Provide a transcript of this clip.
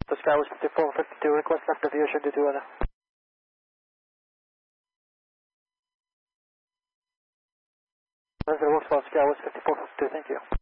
The Skywest 5452, request left aviation due to weather. Reservoir Skywest 5452, thank you.